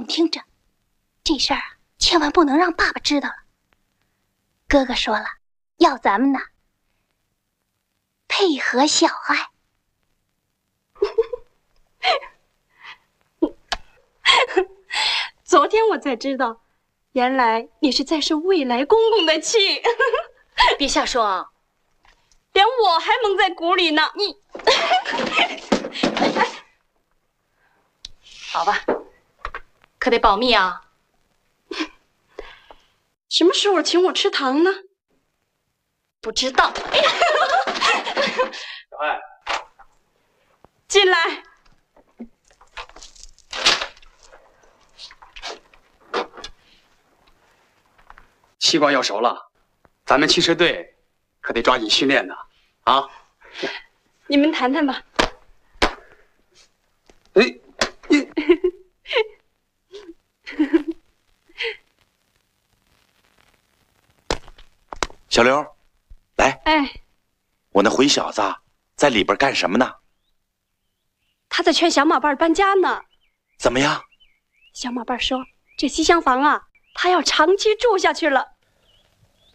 听着，这事儿啊，千万不能让爸爸知道了。哥哥说了，要咱们呢配合小爱。 昨天我才知道，原来你是在受未来公公的气。 别瞎说啊！ 连我还蒙在鼓里呢。你， 好吧，可得保密啊。 什么时候请我吃糖呢？ 不知道。 小爱， 进来。 西瓜要熟了，咱们汽车队可得抓紧训练呢。啊， 你们谈谈吧。 哎，你小刘，来， 哎， 我那混小子在里边干什么呢？ 他在劝小马伴搬家呢。 怎么样？ 小马伴说，这西厢房啊，他要长期住下去了。